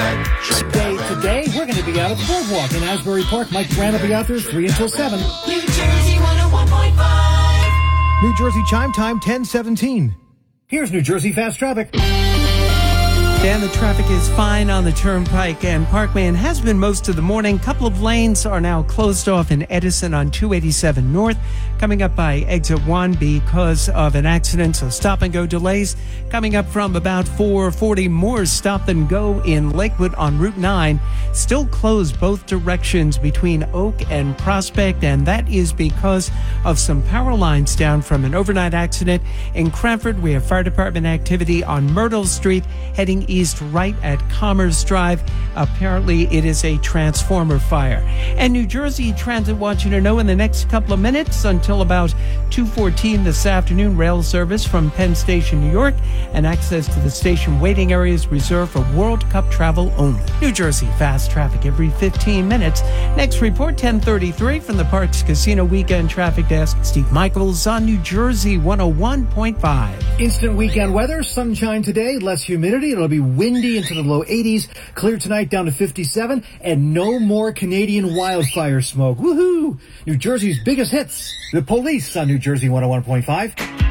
Today, we're going to be out at the Boardwalk in Asbury Park. Mike Grant will be out there 3 until 7. New Jersey 101.5. New Jersey chime time 10:17. Here's New Jersey Fast Traffic. Dan, the traffic is fine on the Turnpike and Parkman has been most of the morning. Couple of lanes are now closed off in Edison on 287 North, coming up by exit 1 because of an accident. So stop and go delays coming up from about 440. More stop and go in Lakewood on Route 9. Still closed both directions between Oak and Prospect, and that is because of some power lines down from an overnight accident. In Cranford, we have fire department activity on Myrtle Street heading east right at Commerce Drive. Apparently, it is a transformer fire. And New Jersey Transit wants you to know in the next couple of minutes until about 2:14 this afternoon, rail service from Penn Station, New York, and access to the station waiting areas reserved for World Cup travel only. New Jersey Fast Traffic every 15 minutes. Next report, 10:33 from the Parks Casino Weekend Traffic Desk. Steve Michaels on New Jersey 101.5. Instant weekend weather, sunshine today, less humidity. It'll be windy into the low 80s, clear tonight down to 57, and no more Canadian wildfire smoke. Woohoo! New Jersey's biggest hits. The Police on New Jersey 101.5.